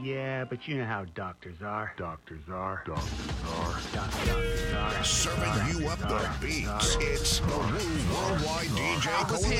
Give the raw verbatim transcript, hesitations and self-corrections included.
Yeah, but you know how doctors are. Doctors are. Doctors are. Doc- doctors are. Serving you up the beats. It's the Woo Worldwide D J